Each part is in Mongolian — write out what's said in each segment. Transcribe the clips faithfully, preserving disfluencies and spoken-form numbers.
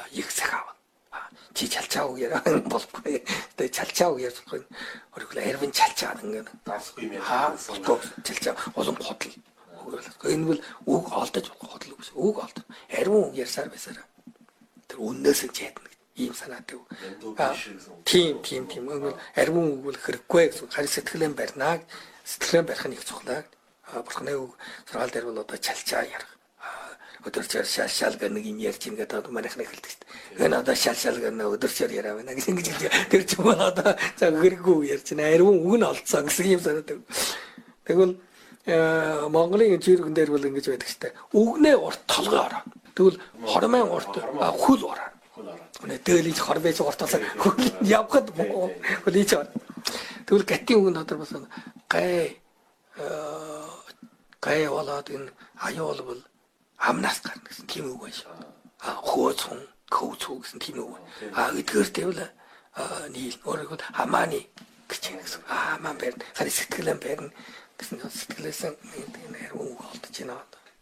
их сахав. Чи чалчаагүй яа болохгүй. Тэгээ чалчаагүй яаж болох вэ? Өөрөөр арвин чалчаад ингээд таахгүй юм яа. Чалчаа олон хотл. Энэ бол үг олдож болох хотл үг. Үг олд. Арвин үг ярьсаар байсараа. Тэр үннээс нь чадна. Ийм санаатай. Тийм тийм тийм. Арвин үг бол хэрэггүй гэсэн. Харин сэтгэлэн барьнаа. Сэтгэлэн барих нь их цуглаа. Бурхны үг сургаал дээр бол одоо чалчаа ярих. Өдөрчөр шалшаал гэх нэг юм ярьж ингээд одоо манайхны хэлдэг шүү дээ. Энэ одоо шалшаал гэх нэг өдөрчөр яриа байна гэсэн ингэж тэр ч юм одоо за хэрэггүй ярьж байна. Арвин үг нь олцсон гэсэн юм санаатай. Тэгвэл Монголын жиргэн дээр бол ингэж байдаг шүү дээ. Үгнээ урт толгой ороо. Тэгвэл хормын урт хөл ороо. Үнэ дээлж хорвэж уртаасаа хөл явхад хөлийч. Тэгвэл гатийн үг нь одоо бас гай гай болоод энэ аюул бол амнаас гарна гэсэн тийм үг байж. А хөөцөн, көөцөө гэсэн тийм үг. А эдгээр тэвэл нийл өөрөөр хамааны гэж гэсэн. А ман бэр хари сэтгэлэн бэрн гэсэн сэтгэлээсэн энэ үг олдож байна.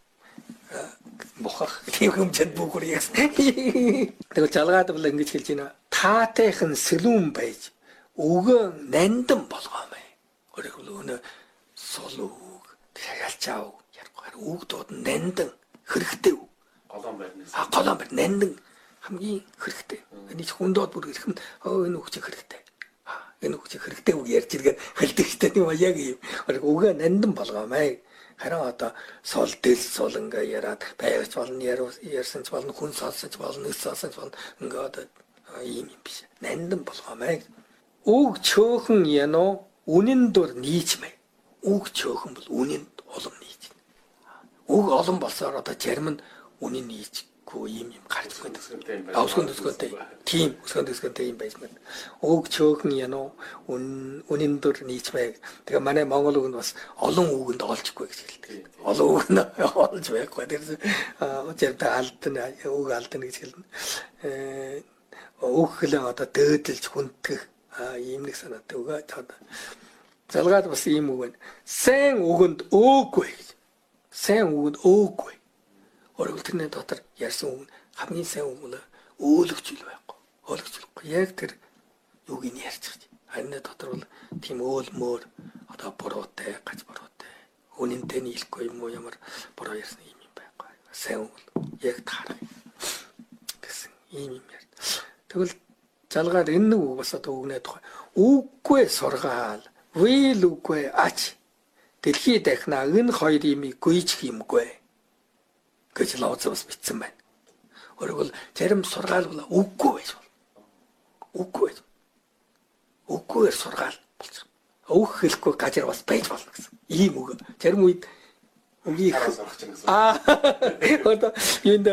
Бохах тийм хэмжээнд бүгөр яасан. Тэгвэл жалгаад бол ингэж хэлж байна. Таатайхан сэлүүн байж өгөн нандан болгоомай. Өөрөөр өнө сул үг, ялчаа үг, яргаар үг дууд нандан хэрэгтэй үү? Голон байрнаас. А голон байр нандин хамгийн хэрэгтэй. Энийг хүндод бүр ирэх нь өө энэ үгч хэрэгтэй. А энэ үгч хэрэгтэй үг ярьж иргээд хэлдэг штэ тийм яг юм. Угаа нандин болгоомай. Харин одоо сул дэл сул ингээ яраад байгч болно ярьсан ч болно хүн сонсон ч болно өс сонсон ч болно ингээ одоо ийм юм биш. Нандин болгоомай. Үг чөөхөн яно үнэн дур нийчмэ. Үг чөөхөн бол үнэн улам нийч. Үг олон болсоор одоо зарим нь үнийн нийцгүй юм юм гарч ирдэг. Авсгын төсгөөтэй. Тийм өсгөн төсгөөтэй юм байж байна. Үг чөөхөн яно үн үнийн дур нийцмэ. Тэгээ манай монгол үгэнд бас олон үгэнд олжгүй гэж хэлдэг. Олон үг нь олж байхгүй. Тэр зэрэг алдна үг алдна гэж хэлнэ. Э үг хэлээ одоо дөөдөлж хүндэх ийм нэг санаатай үг. Залгаад бас ийм үг байна. Сайн үгэнд өөгүй. Сайн үгэнд өөгүй. Өөрөөр тэрний дотор ярьсан үг хамгийн сайн үг нь өөлөгч л байхгүй. Өөлөгч л. Яг тэр юуг нь ярьж байгаа. Харин дотор бол тийм өөл мөр одоо буруутай, гац буруутай. Үнэнтэй нийлэхгүй юм уу ямар буруу ярьсан юм юм байхгүй. Сайн үг яг таарах гэсэн ийм юм ярьж. Тэгвэл залгаад энэ нэг үг бас одоо үгнээ тухай. Үггүй сургаал, вил үггүй ач. Дэлхий дахна энэ хоёр имийг гүйж хиймгүй гэж Лаоцоос бичсэн байна. Өөрөөр зарим сургаал бол үггүй байж болно. Үггүй байж. Үггүйгээр сургаал болчих. Үг хэлэхгүй газар бас байж болно гэсэн. Ийм үг. Зарим үед үгийг аа одоо энэ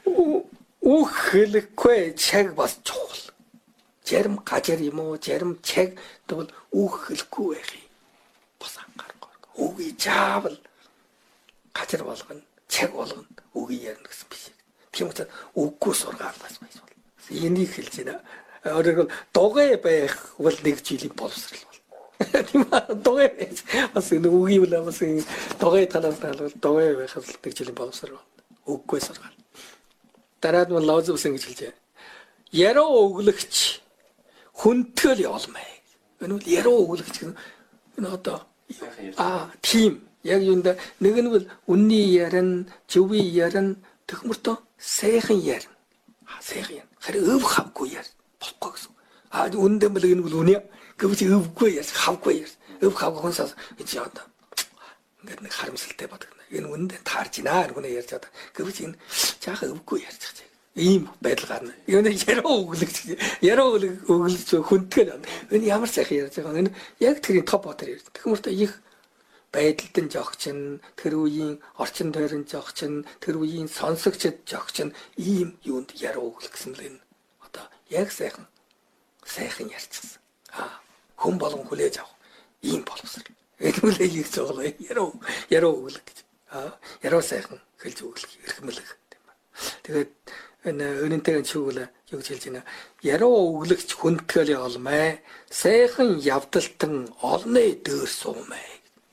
үг хэлэхгүй чаг бас чухал. Зарим газар юм уу, зарим чаг тэгвэл үг хэлэхгүй байх юм. Бас анхаарах. Үгийг заавал газар болгоно, чаг болгоно, үгийг ярина гэсэн биш. Тийм учраас үггүй сургаал бас байж болно. Энийг хэлж байна. Өөрөөр дугай байх бол нэг жилийн боловсрал бол. Тийм аа дугай байж. Бас нэг үгийг л бас дугай талаас нь дугай байх бол нэг жилийн боловсрал. Үггүй сургаал. Дараад нь Лаоцоос ингэж хэлж байна. Яруу өглөгч хүнтгэл явуулмай. Энэ бол яруу өглөгч гэх энэ одоо а тийм яг юунда нэг нь бол үнний ярин, зөвий ярин, тэгмөртөө сайхан ярин. А сайхан ярин. Харин өв хавгүй ярин. Болохгүй гэсэн. А үндэ бол энэ бол үнэ. Гэвч өвгүй ярин, хавгүй ярин. Өв хавгүй хүнсээс энэ яа. Ингээд нэг харамсалтай бодгоно. Энэ үндэ таарч байна. Нүнэ ярьж байгаа. Гэвч энэ жаахан өвгүй ярьж байгаа. Ийм байдал гарна. Энэ яруу өглөгч, яруу өглөгч хүндтгэл. Энэ ямар сайхан ярьж байгаа. Энэ яг тэрийн топ ботер ярьж. Тэгмөртөө их байдалд нь жогчин, тэр үеийн орчин тойрон жогчин, тэр үеийн сонсогчд жогчин ийм юунд яруу өглөх гэсэн л энэ. Одоо яг сайхан сайхан ярьчихсан. Аа хүн болгон хүлээж авах ийм боловсрал. Энэ үлээ их зоглоо яруу яруу өглөх гэж. Аа яруу сайхан хэлж өглөх, эрхэмлэх тийм ба. Тэгээд энэ өнөнтэй чүгэл юу гэж хэлж байна. Яруу өглөгч хүндтгэл явуулмай. Сайхан явдалтан олны дөр суумай.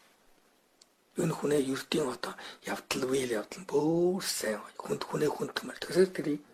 Энэ хүнээ ердийн одоо явдал үйл явдал бүр сайн хүнд хүнээ хүндмэр. Тэгэхээр тэр